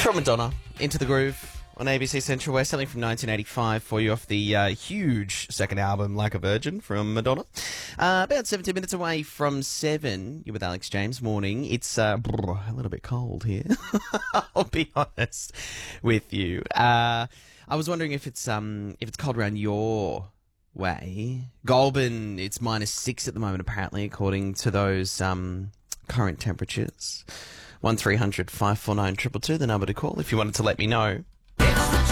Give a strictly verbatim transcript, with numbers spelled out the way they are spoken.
From Madonna, Into the Groove on A B C Central West, something from nineteen eighty-five for you off the uh, huge second album, Like a Virgin, from Madonna. Uh, about seventeen minutes away from seven, you're with Alex James. Morning. It's uh, a little bit cold here, I'll be honest with you. Uh, I was wondering if it's um if it's cold around your way. Goulburn, it's minus six at the moment, apparently, according to those um current temperatures. one three hundred five four nine two two two, the number to call if you wanted to let me know